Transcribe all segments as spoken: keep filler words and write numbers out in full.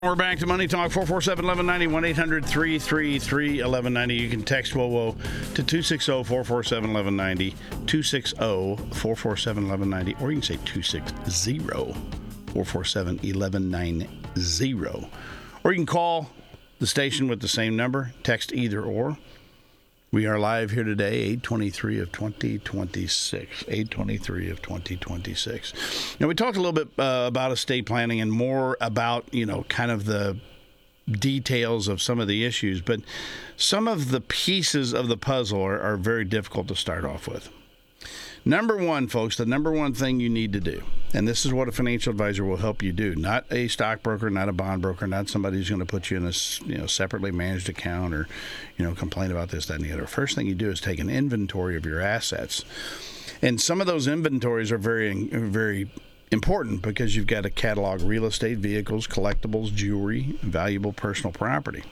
We're back to Money Talk, four four seven, one one nine zero, one eight hundred, three three three, one one nine zero. You can text W O W O to two six zero, four four seven, one one nine zero, two six zero, four four seven, one one nine zero, or you can say two six zero, four four seven, one one nine zero. Or you can call the station with the same number, text either or. We are live here today, eight twenty-three of twenty twenty-six. eight twenty-three of twenty twenty-six. Now, we talked a little bit uh, about estate planning and more about, you know, kind of the details of some of the issues, but some of the pieces of the puzzle are, are very difficult to start off with. Number one, folks, the number one thing you need to do, and this is what a financial advisor will help you do, not a stockbroker, not a bond broker, not somebody who's going to put you in a you know, separately managed account or, you know, complain about this, that, and the other. First thing you do is take an inventory of your assets. And some of those inventories are very, very important because you've got to catalog real estate, vehicles, collectibles, jewelry, valuable personal property.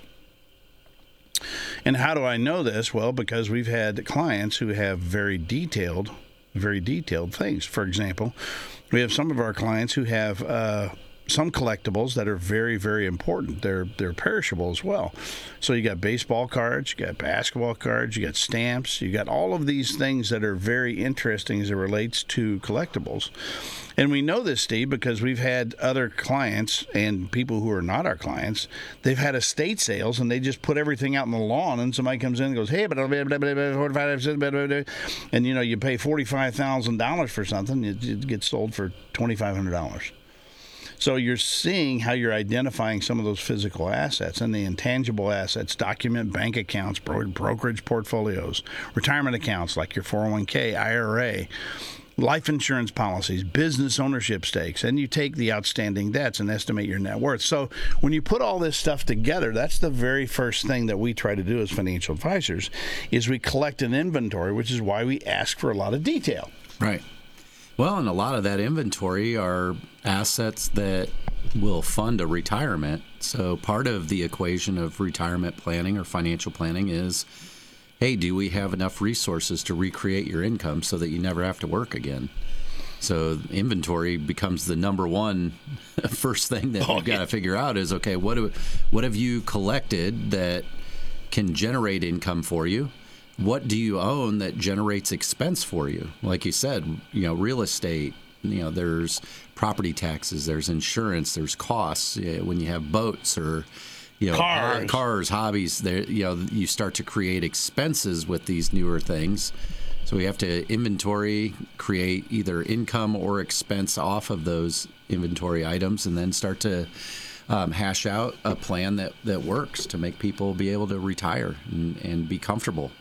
And how do I know this? Well, because we've had clients who have very detailed very detailed things. For example, we have some of our clients who have uh, some collectibles that are very, very important. They're they're perishable as well. So you got baseball cards, you got basketball cards, you got stamps, you got all of these things that are very interesting as it relates to collectibles. And we know this, Steve, because we've had other clients and people who are not our clients, they've had estate sales and they just put everything out on the lawn and somebody comes in and goes, hey, blah, blah, blah, blah, blah, forty-five, blah, blah, blah, and you know, you pay forty-five thousand dollars for something, it, it gets sold for twenty-five hundred dollars. So you're seeing how you're identifying some of those physical assets and the intangible assets, document bank accounts, brokerage portfolios, retirement accounts like your four oh one k, I R A, life insurance policies, business ownership stakes, and you take the outstanding debts and estimate your net worth. So when you put all this stuff together, that's the very first thing that we try to do as financial advisors is we collect an inventory, which is why we ask for a lot of detail. Right. Well, and a lot of that inventory are assets that will fund a retirement. So part of the equation of retirement planning or financial planning is, hey, do we have enough resources to recreate your income so that you never have to work again? So inventory becomes the number one first thing that oh, we've got to yeah. figure out is, okay, what do, what have you collected that can generate income for you? What do you own that generates expense for you? Like you said, you know, real estate, you know, there's property taxes, there's insurance, there's costs. When you have boats or, you know, cars, cars hobbies, there, you know, you start to create expenses with these newer things. So we have to inventory, create either income or expense off of those inventory items, and then start to um, hash out a plan that, that works to make people be able to retire and, and be comfortable.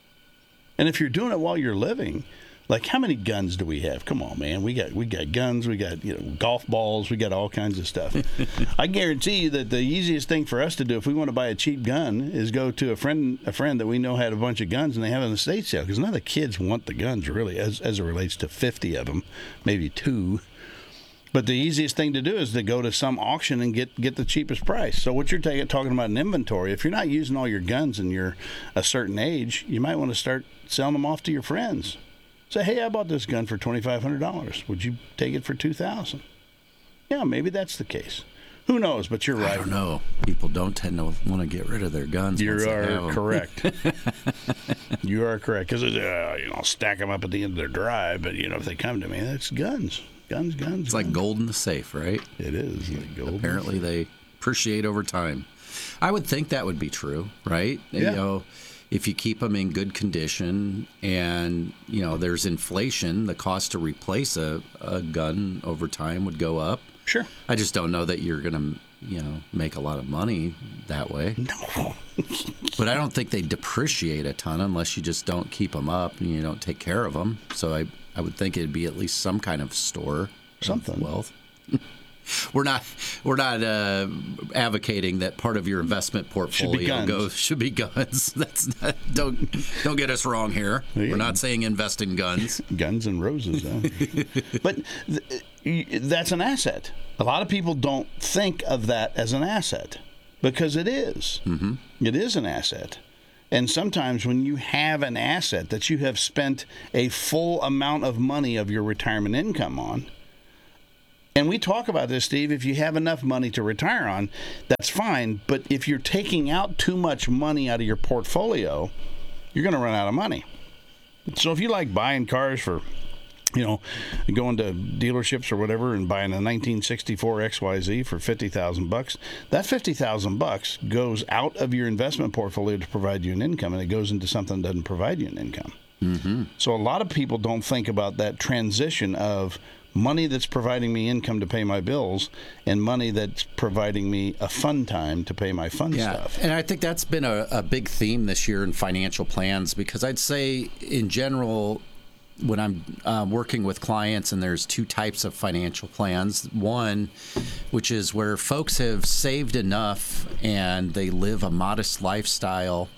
And if you're doing it while you're living, like how many guns do we have? Come on, man. We got we got guns, we got, you know, golf balls, we got all kinds of stuff. I guarantee you that the easiest thing for us to do if we want to buy a cheap gun is go to a friend a friend that we know had a bunch of guns and they have an estate sale, because none of the kids want the guns really as as it relates to fifty of them, maybe two. But the easiest thing to do is to go to some auction and get, get the cheapest price. So what you're t- talking about an inventory, if you're not using all your guns and you're a certain age, you might want to start selling them off to your friends. Say, hey, I bought this gun for twenty-five hundred dollars. Would you take it for two thousand dollars? Yeah, maybe that's the case. Who knows? But you're right. I don't know. People don't tend to want to get rid of their guns. You once are they have them. correct. You are correct. Because uh, you know, I'll stack them up at the end of their drive. But you know, if they come to me, that's guns. Guns, guns, It's guns. like gold in the safe, right? It is like gold. Apparently they appreciate over time. I would think that would be true, right? Yeah. You know, if you keep them in good condition and, you know, there's inflation, the cost to replace a, a gun over time would go up. Sure. I just don't know that you're going to, you know, make a lot of money that way. No. But I don't think they depreciate a ton unless you just don't keep them up and you don't take care of them. So I, I would think it'd be at least some kind of store Something. of wealth. We're not we're not uh, advocating that part of your investment portfolio should goes should be guns. That's not, don't don't get us wrong here. Yeah. We're not saying invest in guns. Guns and roses, though. But th- that's an asset. A lot of people don't think of that as an asset because it is. Mm-hmm. It is an asset. And sometimes when you have an asset that you have spent a full amount of money of your retirement income on, And we talk about this, Steve. If you have enough money to retire on, that's fine. But if you're taking out too much money out of your portfolio, you're going to run out of money. So if you like buying cars for, you know, going to dealerships or whatever and buying a nineteen sixty-four X Y Z for fifty thousand bucks, that fifty thousand bucks goes out of your investment portfolio to provide you an income, and it goes into something that doesn't provide you an income. Mm-hmm. So a lot of people don't think about that transition of money that's providing me income to pay my bills and money that's providing me a fun time to pay my fun yeah. stuff. And I think that's been a, a big theme this year in financial plans, because I'd say in general, when I'm uh, working with clients, and there's two types of financial plans. One, which is where folks have saved enough and they live a modest lifestyle,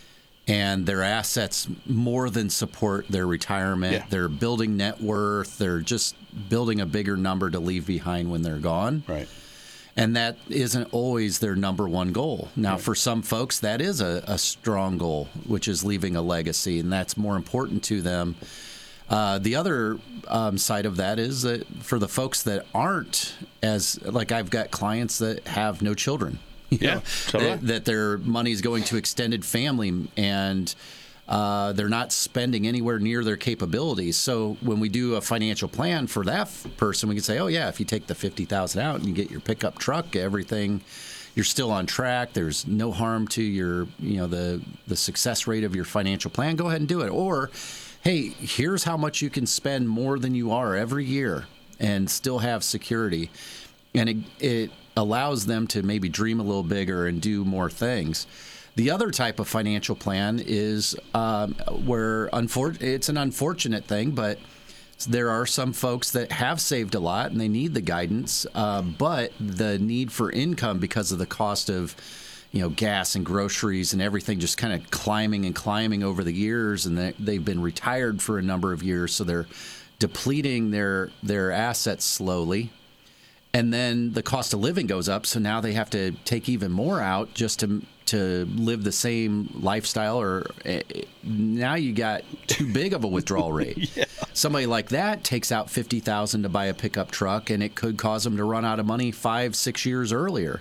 and their assets more than support their retirement. Yeah. They're building net worth. They're just building a bigger number to leave behind when they're gone. Right. And that isn't always their number one goal. Now, right. for some folks, that is a, a strong goal, which is leaving a legacy, and that's more important to them. Uh, the other um, side of that is that for the folks that aren't as, like I've got clients that have no children. You yeah, know, totally. that, that their money is going to extended family, and uh, they're not spending anywhere near their capabilities. So when we do a financial plan for that f- person, we can say, oh, yeah, if you take the fifty thousand dollars out and you get your pickup truck, everything, you're still on track. There's no harm to your, you know, the, the success rate of your financial plan. Go ahead and do it. Or, hey, here's how much you can spend more than you are every year and still have security. And it, it allows them to maybe dream a little bigger and do more things. The other type of financial plan is um, where unfor- it's an unfortunate thing, but there are some folks that have saved a lot and they need the guidance, uh, but the need for income because of the cost of, you know, gas and groceries and everything just kind of climbing and climbing over the years, and they, they've been retired for a number of years, so they're depleting their their assets slowly. And then the cost of living goes up, so now they have to take even more out just to to live the same lifestyle. Or uh, now you got too big of a withdrawal rate. Yeah. Somebody like that takes out fifty thousand dollars to buy a pickup truck, and it could cause them to run out of money five, six years earlier.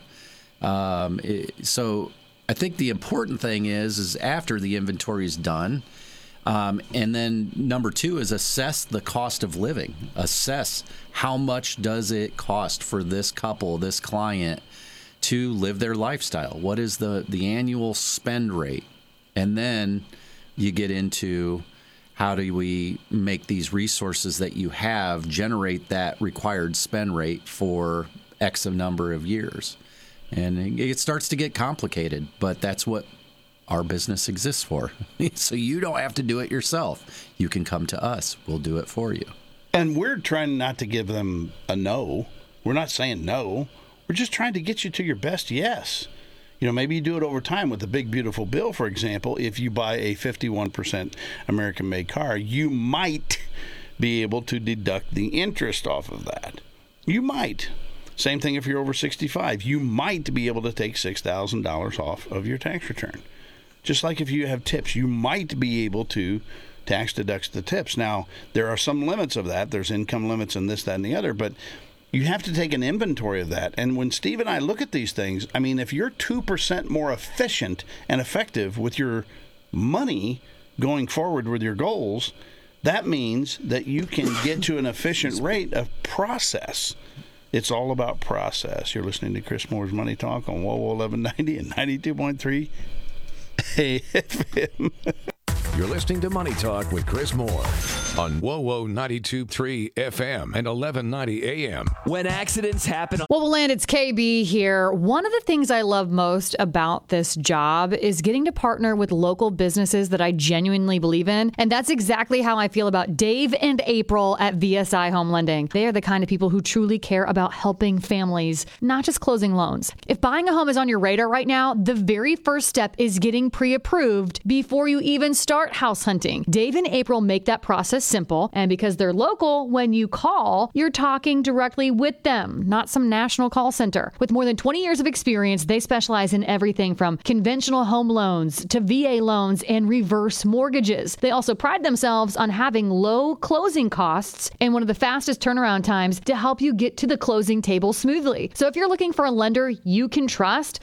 Um, it, so I think the important thing is, is after the inventory is done, Um, and then number two is assess the cost of living. Assess how much does it cost for this couple, this client, to live their lifestyle. What is the, the annual spend rate? And then you get into how do we make these resources that you have generate that required spend rate for X number of years. And it starts to get complicated, but that's what our business exists for. So you don't have to do it yourself. You can come to us. We'll do it for you. And we're trying not to give them a no. We're not saying no. We're just trying to get you to your best yes. You know, maybe you do it over time with the Big Beautiful Bill, for example. If you buy a fifty-one percent American-made car, you might be able to deduct the interest off of that. You might. Same thing if you're over sixty-five. You might be able to take six thousand dollars off of your tax return. Just like if you have tips, you might be able to tax deduct the tips. Now, there are some limits of that. There's income limits and this, that, and the other, but you have to take an inventory of that. And when Steve and I look at these things, I mean, if you're two percent more efficient and effective with your money going forward with your goals, that means that you can get to an efficient rate of process. It's all about process. You're listening to Chris Moore's Money Talk on W O W eleven ninety and ninety-two point three A F M. You're listening to Money Talk with Chris Moore on W O W ninety-two point three F M and eleven ninety A M. When accidents happen... Well, we'll land. It's K B here. One of the things I love most about this job is getting to partner with local businesses that I genuinely believe in. And that's exactly how I feel about Dave and April at V S I Home Lending. They are the kind of people who truly care about helping families, not just closing loans. If buying a home is on your radar right now, the very first step is getting pre-approved before you even start start house hunting. Dave and April make that process simple, and because they're local, when you call, you're talking directly with them, not some national call center. With more than twenty years of experience, they specialize in everything from conventional home loans to V A loans and reverse mortgages. They also pride themselves on having low closing costs and one of the fastest turnaround times to help you get to the closing table smoothly. So if you're looking for a lender you can trust,